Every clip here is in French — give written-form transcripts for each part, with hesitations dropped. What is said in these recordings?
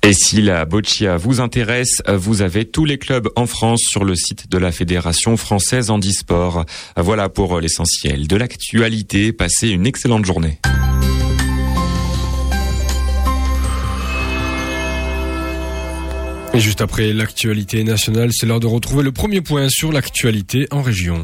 Et si la boccia vous intéresse, vous avez tous les clubs en France sur le site de la Fédération française handisport. Voilà pour l'essentiel de l'actualité. Passez une excellente journée. Et juste après l'actualité nationale, c'est l'heure de retrouver le premier point sur l'actualité en région.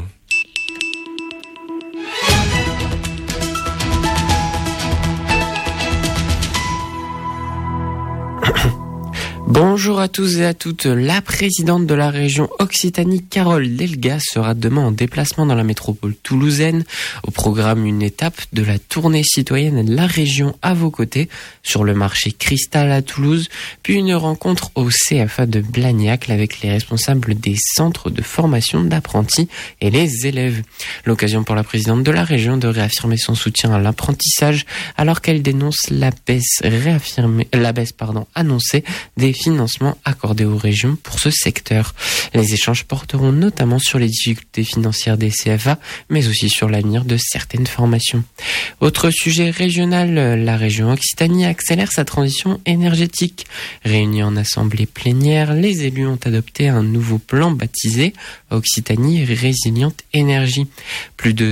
Bonjour à tous et à toutes. La présidente de la région Occitanie, Carole Delga, sera demain en déplacement dans la métropole toulousaine. Au programme, une étape de la tournée citoyenne La Région à vos côtés sur le marché Cristal à Toulouse, puis une rencontre au CFA de Blagnac avec les responsables des centres de formation d'apprentis et les élèves. L'occasion pour la présidente de la région de réaffirmer son soutien à l'apprentissage alors qu'elle dénonce la baisse annoncée des financements accordés aux régions pour ce secteur. Les échanges porteront notamment sur les difficultés financières des CFA, mais aussi sur l'avenir de certaines formations. Autre sujet régional, la région Occitanie accélère sa transition énergétique. Réunis en assemblée plénière, les élus ont adopté un nouveau plan baptisé Occitanie Résiliente Énergie. Plus de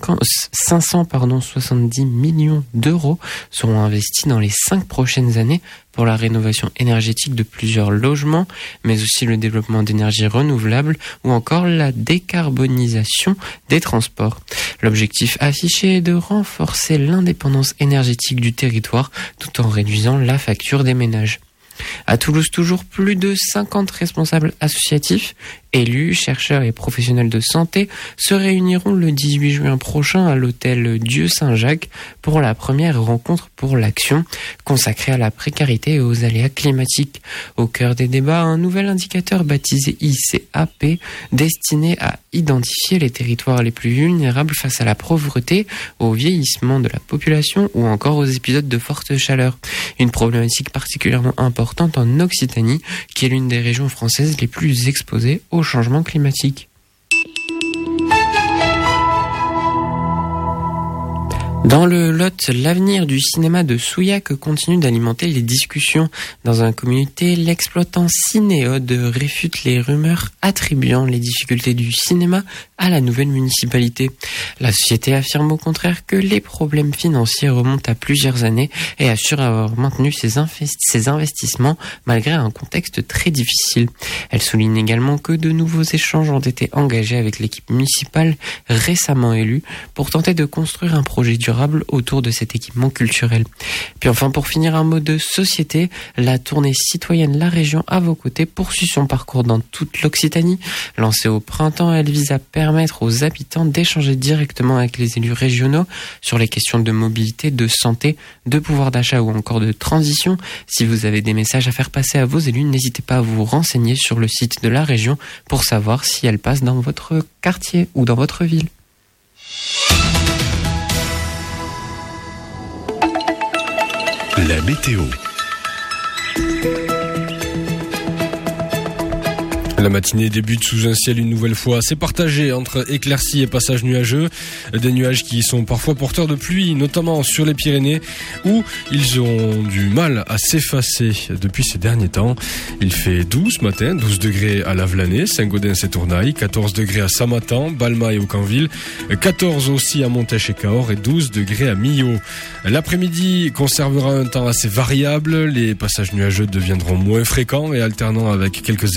570 millions d'euros seront investis dans les 5 prochaines années pour la rénovation énergétique de plusieurs logements, mais aussi le développement d'énergies renouvelables ou encore la décarbonisation des transports. L'objectif affiché est de renforcer l'indépendance énergétique du territoire tout en réduisant la facture des ménages. À Toulouse, toujours plus de 50 responsables associatifs, élus, chercheurs et professionnels de santé se réuniront le 18 juin prochain à l'hôtel Dieu Saint-Jacques pour la première rencontre pour l'action consacrée à la précarité et aux aléas climatiques. Au cœur des débats, un nouvel indicateur baptisé ICAP destiné à identifier les territoires les plus vulnérables face à la pauvreté, au vieillissement de la population ou encore aux épisodes de forte chaleur. Une problématique particulièrement importante en Occitanie, qui est l'une des régions françaises les plus exposées au changement climatique. Dans le Lot, l'avenir du cinéma de Souillac continue d'alimenter les discussions. Dans un communiqué, l'exploitant Cinéode réfute les rumeurs attribuant les difficultés du cinéma à la nouvelle municipalité. La société affirme au contraire que les problèmes financiers remontent à plusieurs années et assure avoir maintenu ses investissements malgré un contexte très difficile. Elle souligne également que de nouveaux échanges ont été engagés avec l'équipe municipale récemment élue pour tenter de construire un projet durable autour de cet équipement culturel. Puis enfin, pour finir, un mot de société. La tournée citoyenne La Région à vos côtés poursuit son parcours dans toute l'Occitanie. Lancée au printemps, elle vise à permettre aux habitants d'échanger directement avec les élus régionaux sur les questions de mobilité, de santé, de pouvoir d'achat ou encore de transition. Si vous avez des messages à faire passer à vos élus, n'hésitez pas à vous renseigner sur le site de la région pour savoir si elle passe dans votre quartier ou dans votre ville. La météo. La matinée débute sous un ciel une nouvelle fois assez partagé entre éclaircies et passages nuageux. Des nuages qui sont parfois porteurs de pluie, notamment sur les Pyrénées, où ils ont du mal à s'effacer depuis ces derniers temps. Il fait 12 ce matin, 12 degrés à Lavelanet, Saint-Gaudens-et-Tournaille, 14 degrés à Samatan, Balma et Aucanville, 14 aussi à Montèche et Cahors et 12 degrés à Millau. L'après-midi conservera un temps assez variable, les passages nuageux deviendront moins fréquents et alternant avec quelques